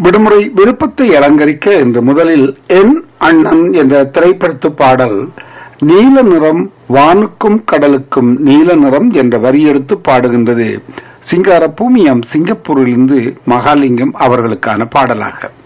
விடுமுறை விருப்பத்தை அலங்கரிக்க இன்று முதலில் என் அண்ணன் என்ற திரைப்படத்து பாடல் நீல நிறம் வானுக்கும் கடலுக்கும் நீல நிறம் என்ற வரியெடுத்து பாடுகின்றது. சிங்கார பூமியாம் சிங்கப்பூரிலிருந்து மகாலிங்கம் அவர்களுக்கான பாடலாக